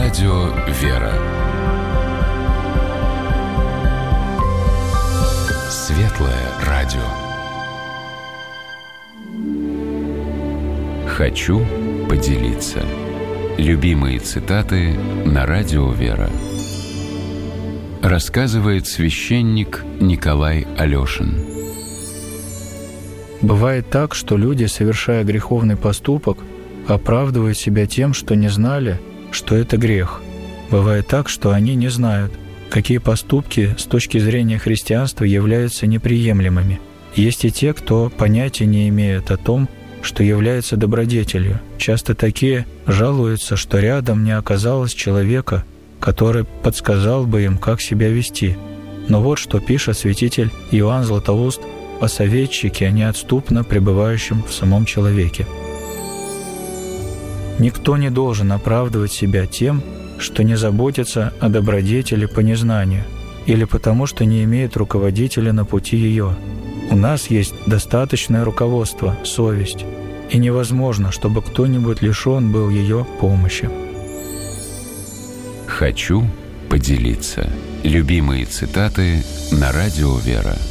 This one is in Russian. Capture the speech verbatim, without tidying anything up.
радио «Вера». Светлое радио. Хочу поделиться. Любимые цитаты на радио «Вера». Рассказывает священник Николай Алешин. Бывает так, что люди, совершая греховный поступок, оправдывают себя тем, что не знали, что это грех. Бывает так, что они не знают, какие поступки с точки зрения христианства являются неприемлемыми. Есть и те, кто понятия не имеет о том, что является добродетелью. Часто такие жалуются, что рядом не оказалось человека, который подсказал бы им, как себя вести. Но вот что пишет святитель Иоанн Златоуст о советчике, неотступно пребывающем в самом человеке. Никто не должен оправдывать себя тем, что не заботится о добродетели по незнанию или потому, что не имеет руководителя на пути ее. У нас есть достаточное руководство, совесть, и невозможно, чтобы кто-нибудь лишен был ее помощи. Хочу поделиться. Любимые цитаты на радио «Вера».